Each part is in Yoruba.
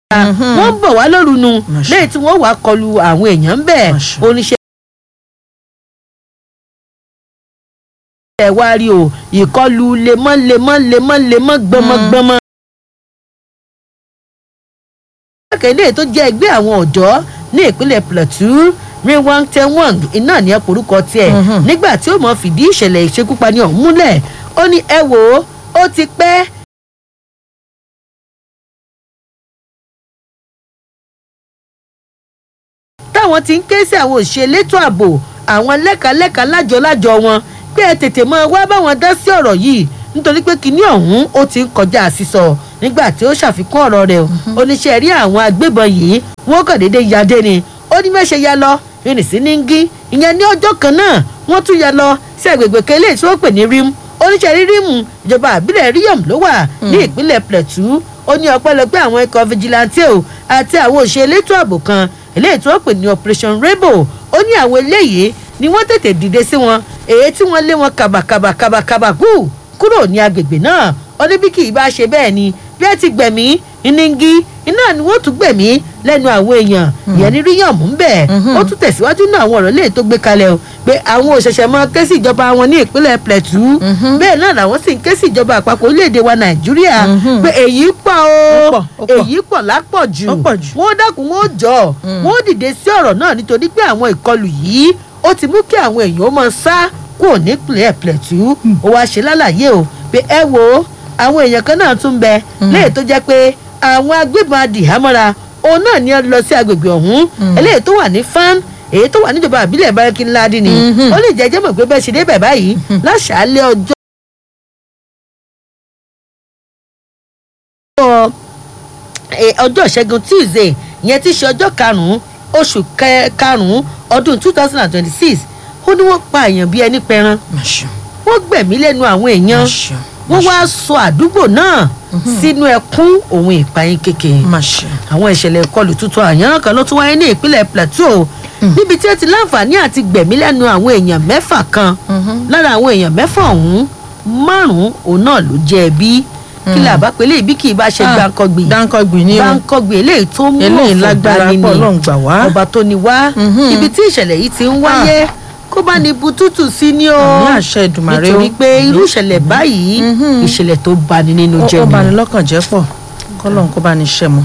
wọ́n ń bọ̀ wá lóru nu lẹ́yìn tí wọ́n wá kọlu àwọn èèyàn ń bẹ̀ oníṣẹ́ ẹ̀ wá rí o ìkọlù lemọ́ gbọmọgbọmọ. akéde tó jẹ́ ẹgbẹ́ àwọn ọ̀dọ́ ní ìpínlẹ̀ Plateau Rinwang Tewang iná ní ẹ̀pọ̀rúkọ tiẹ̀ nígbà tí ó mọ̀ fìdí ìṣẹ̀lẹ̀ ìṣekúpani ọ̀hún múlẹ̀ ó ní ẹ wò ó ti pẹ́. táwọn ti ń ké sí àwọn òṣìṣẹ́ elétò ààbò àwọn lẹ́ka lájọ wọn pé ẹ tètè máa wá báwọn dá sí ọ̀rọ̀ yìí nítorí pé kinní ọ̀hún ó ti ń kọjá sísọ nígbà tí ó ṣàfikún ọ̀rọ̀ rẹ̀ oníṣẹ́ rí àwọn agbébọn yìí wọ́n kàn déédéé yadé ni ó ní mẹ́ṣẹ̀ ya lọ rìn sí níngí ìyẹn ní ọjọ́ kan náà wọ́n tún ya lọ sí agbègbè kan eléyìí tí wọ́n pè ní rim oníṣẹ́ rí rímù ìjọba àbílẹ̀ ríyọ̀m ló wà ní ìpínlẹ̀ Plateau ó ní ọpẹ́lọpẹ́ àwọn ikọ̀ vigilante o àti àwọn òṣìṣẹ́ elétò ààbò kan eléyìí tí wọ́n pè ní Operation Rainbow ó ní àwọn eléyìí ni wọ́n tètè dìde sí wọn èyí tí wọ́n lé wọn kàbàkàbà kúrò ní agbègbè náà ó ní bí kì í bá ṣe bẹ́ẹ̀ ni bí ẹ ti gbẹ̀mí níngí iná ni wọ́n tún gbẹ̀mí lẹ́nu àwọn èèyàn ìyẹn ní ríyànmú ń bẹ̀ ó tún tẹ̀síwájú náà àwọn ọ̀rọ̀ léè tó gbé kalẹ̀ o pé àwọn òṣèṣẹ́ mọ́ ké sí ìjọba wọn ní ìpínlẹ̀ Plateau bẹ́ẹ̀ náà làwọn sì ń ké sí ìjọba àpapọ̀ orílẹ̀-èdè wa Nàìjíríà pé èyí pọ̀ o èyí pọ̀ lápọ̀jù wọ́n dákun wọ́n jọ wọ́n dìde sí ọ̀rọ̀ náà nítorí pé àwọn ìkọlù yìí ó ti mú kí àwọn èèyàn ó máa sá kúrò nípìnlẹ̀ Plateau ó wá ṣe lálàyé o pé ẹ wo àwọn èèyàn kan náà tún bẹ léyìí tó jẹ́ pé àwọn agbébọn adìhámọ́ra òun náà ni ó lọ sí agbègbè ọ̀hún eléyìí tó wà ní fan èyí tó wà níjọba àbílẹ̀ Bárakínládì ni ó lè jẹ́jẹ́ mọ̀ pé bẹ́ẹ̀ ṣe débẹ̀ báyìí láṣàálẹ̀ ọjọ́ ìṣẹ́gun Tuesday ìyẹn tí í ṣe ọjọ́ karùn-ún oṣù karùn-ún ọdún 2026 ó ní wọ́n pa èèyàn bíi ẹni pẹran wọ́n gbẹ̀mí lẹ́nu àwọn èèyàn wọ́n wá sọ àdúgbò náà sínú ẹkún òun ìpayín kékeré àwọn ìṣẹ̀lẹ̀ ìkọlù tuntun àyànràn kan ló tún wáyé ní ìpínlẹ̀ Plateau níbi tí ó ti láǹfààní àti gbẹ̀mí lẹ́nu àwọn èèyàn mẹ́fà kan lára àwọn èèyàn mẹ́fà ọ̀hún márùn-ún òun náà ló jẹ́ ẹbí kí lè bá pélé ibi kì í bá ṣe gbàǹkọ̀gbì ní gbàǹkọ̀gbì eléyìí tó mú òfin dání ni ọba tó ní wá ibi tí ìṣẹ̀lẹ̀ yìí ti ń wáyé kó bá ní butútù sí ní o nítorí pé irú ìṣẹ̀lẹ̀ báyìí ìṣẹ̀lẹ̀ tó bani nínú jẹ́ ni. ó bani lọ́kàn jẹ́ pọ̀ kọ́lọ́n kó bá ní ṣẹ́ mu.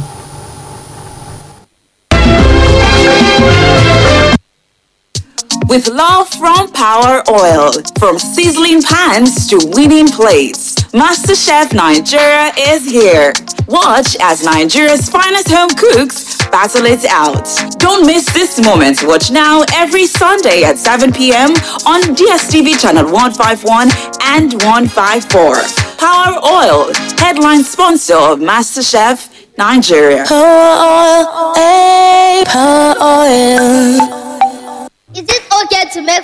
With love from Power Oil, from sizzling pans to winning plates, MasterChef Nigeria is here. Watch as Nigeria's finest home cooks battle it out. Don't miss this moment. Watch now every Sunday at 7 p.m. on DSTV channel 151 and 154. Power Oil, headline sponsor of MasterChef Nigeria. Power Oil, hey, Power Oil. Is it okay to make